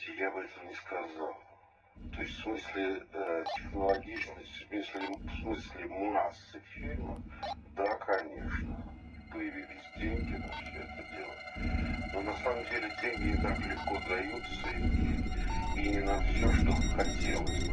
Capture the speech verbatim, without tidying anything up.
знаете, я бы этого не сказал. То есть в смысле э, технологичности, в смысле, в смысле массы фильмов, да, конечно, появились деньги на все это дело. Но на самом деле деньги не так легко даются и, и не на все, что хотелось бы.